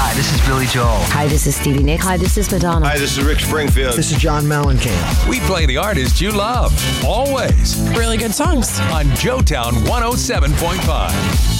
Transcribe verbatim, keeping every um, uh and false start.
Hi, this is Billy Joel. Hi, this is Stevie Nicks. Hi, this is Madonna. Hi, this is Rick Springfield. This is John Mellencamp. We play the artists you love, always. Really good songs. On Joetown one oh seven point five.